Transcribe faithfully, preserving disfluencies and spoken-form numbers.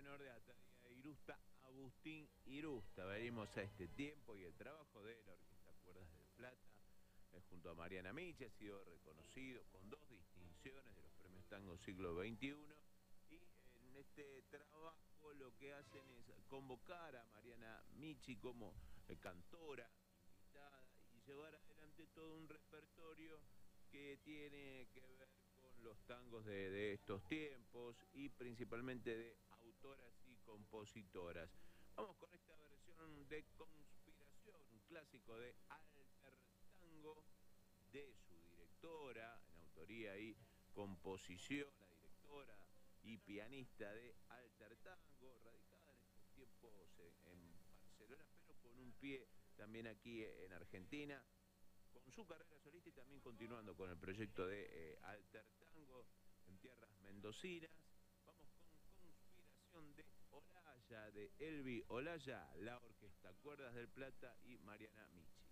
menor de Atalia Irusta, Agustín Irusta. Venimos a este tiempo y el trabajo de la Orquesta Cuerdas del Plata, eh, junto a Mariana Miche, ha sido reconocido con dos distinciones de los premios Tango Siglo veintiuno. Y en este trabajo lo que hacen es convocar a Mariana Miche como eh, cantora invitada y llevar adelante todo un repertorio que tiene que ver con los tangos de, de estos tiempos y principalmente de autoras y compositoras. Vamos con esta versión de Conspiración, un clásico de Alter Tango, de su directora, en autoría y composición, la directora y pianista de Alter Tango, radicada en estos tiempos en Barcelona, pero con un pie también aquí en Argentina, con su carrera solista y también continuando con el proyecto de eh, Alter Tango en tierras mendocinas. Vamos con Conspiración de Olaya, de Elvi Olaya, la Orquesta Cuerdas del Plata y Mariana Miche.